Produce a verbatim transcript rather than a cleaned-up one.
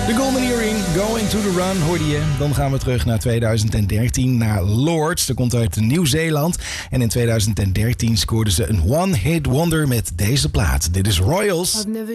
De Golden Earring, Going to the Run, hoorde je. Dan gaan we terug naar tweeduizend dertien, naar Lords. Dat komt uit Nieuw-Zeeland. En in tweeduizend dertien scoorden ze een one-hit wonder met deze plaat. Dit is Royals.